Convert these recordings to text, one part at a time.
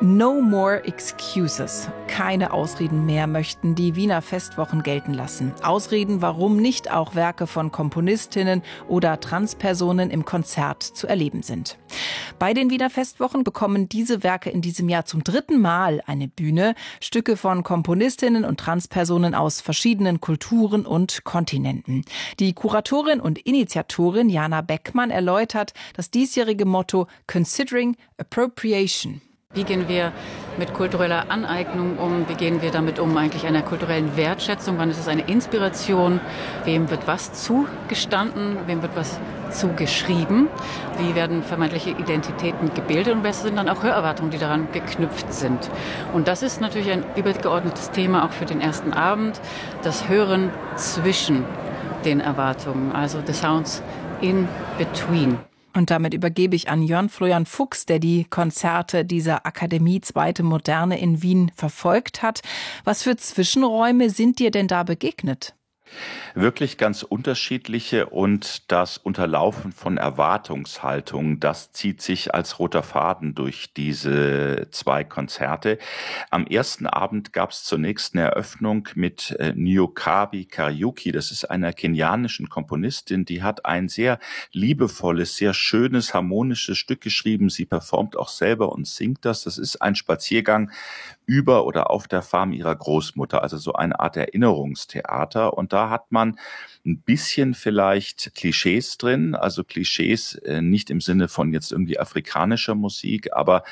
No more excuses. Keine Ausreden mehr möchten die Wiener Festwochen gelten lassen. Ausreden, warum nicht auch Werke von Komponistinnen oder Transpersonen im Konzert zu erleben sind. Bei den Wiener Festwochen bekommen diese Werke in diesem Jahr zum 3. Mal eine Bühne. Stücke von Komponistinnen und Transpersonen aus verschiedenen Kulturen und Kontinenten. Die Kuratorin und Initiatorin Jana Beckmann erläutert das diesjährige Motto Considering Appropriation. Wie gehen wir mit kultureller Aneignung um? Wie gehen wir damit um, eigentlich einer kulturellen Wertschätzung? Wann ist es eine Inspiration? Wem wird was zugestanden? Wem wird was zugeschrieben? Wie werden vermeintliche Identitäten gebildet? Und was sind dann auch Hörerwartungen, die daran geknüpft sind? Und das ist natürlich ein übergeordnetes Thema auch für den ersten Abend. Das Hören zwischen den Erwartungen, also the sounds in between. Und damit übergebe ich an Jörn Florian Fuchs, der die Konzerte dieser Akademie Zweite Moderne in Wien verfolgt hat. Was für Zwischenräume sind dir denn da begegnet? Wirklich ganz unterschiedliche, und das Unterlaufen von Erwartungshaltung, das zieht sich als roter Faden durch diese 2 Konzerte. Am ersten Abend gab es zunächst eine Eröffnung mit Niokabi Kariuki. Das ist einer kenianischen Komponistin, die hat ein sehr liebevolles, sehr schönes, harmonisches Stück geschrieben. Sie performt auch selber und singt das. Das ist ein Spaziergang über oder auf der Farm ihrer Großmutter, also so eine Art Erinnerungstheater. Und da hat man ein bisschen vielleicht Klischees drin, also Klischees nicht im Sinne von jetzt irgendwie afrikanischer Musik, aber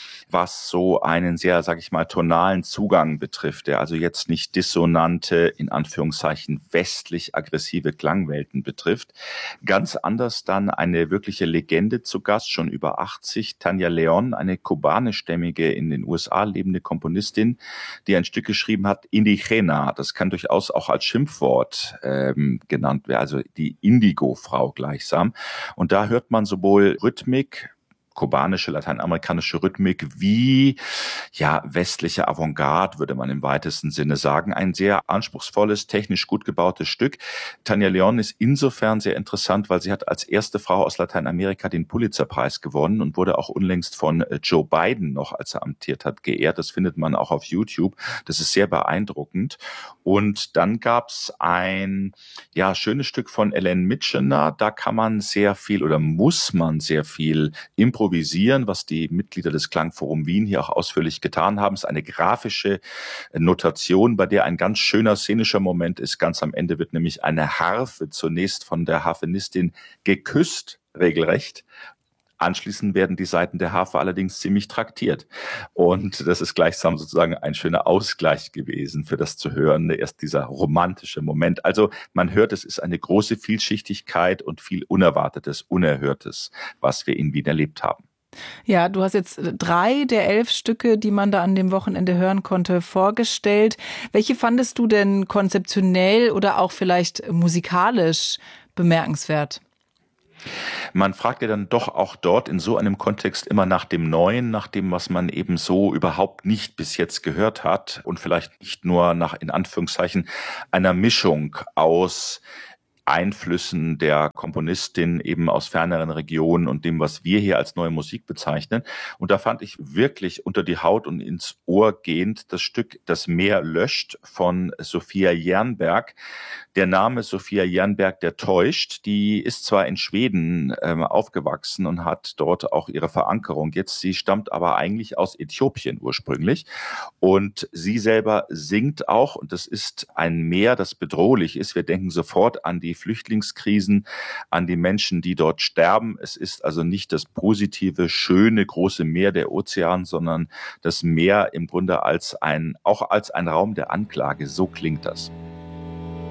was so einen sehr, sag ich mal, tonalen Zugang betrifft, der also jetzt nicht dissonante, in Anführungszeichen westlich aggressive Klangwelten betrifft. Ganz anders dann eine wirkliche Legende zu Gast, schon über 80, Tania León, eine kubanischstämmige, in den USA lebende Komponistin, die ein Stück geschrieben hat, Indigena. Das kann durchaus auch als Schimpfwort genannt werden, also die Indigo-Frau gleichsam. Und da hört man sowohl Rhythmik, kubanische, lateinamerikanische Rhythmik wie westliche Avantgarde, würde man im weitesten Sinne sagen. Ein sehr anspruchsvolles, technisch gut gebautes Stück. Tania León ist insofern sehr interessant, weil sie hat als erste Frau aus Lateinamerika den Pulitzerpreis gewonnen und wurde auch unlängst von Joe Biden noch, als er amtiert hat, geehrt. Das findet man auch auf YouTube. Das ist sehr beeindruckend. Und dann gab's ein schönes Stück von Ellen Mitchener. Da kann man sehr viel oder muss man sehr viel improvisieren, was die Mitglieder des Klangforum Wien hier auch ausführlich getan haben. Es ist eine grafische Notation, bei der ein ganz schöner szenischer Moment ist. Ganz am Ende wird nämlich eine Harfe zunächst von der Harfenistin geküsst, regelrecht. Anschließend werden die Saiten der Harfe allerdings ziemlich traktiert. Und das ist gleichsam sozusagen ein schöner Ausgleich gewesen für das zu hören, erst dieser romantische Moment. Also man hört, es ist eine große Vielschichtigkeit und viel Unerwartetes, Unerhörtes, was wir in Wien erlebt haben. Ja, du hast jetzt 3 der 11 Stücke, die man da an dem Wochenende hören konnte, vorgestellt. Welche fandest du denn konzeptionell oder auch vielleicht musikalisch bemerkenswert? Man fragt ja dann doch auch dort in so einem Kontext immer nach dem Neuen, nach dem, was man eben so überhaupt nicht bis jetzt gehört hat und vielleicht nicht nur nach, in Anführungszeichen, einer Mischung aus Einflüssen der Komponistin eben aus ferneren Regionen und dem, was wir hier als neue Musik bezeichnen. Und da fand ich wirklich unter die Haut und ins Ohr gehend das Stück Das Meer löscht von Sophia Jernberg. Der Name Sophia Jernberg, der täuscht. Die ist zwar in Schweden aufgewachsen und hat dort auch ihre Verankerung jetzt. Sie stammt aber eigentlich aus Äthiopien ursprünglich. Und sie selber singt auch, und das ist ein Meer, das bedrohlich ist. Wir denken sofort an die Flüchtlingskrisen, an die Menschen, die dort sterben. Es ist also nicht das positive, schöne, große Meer, der Ozean, sondern das Meer im Grunde auch als ein Raum der Anklage. So klingt das.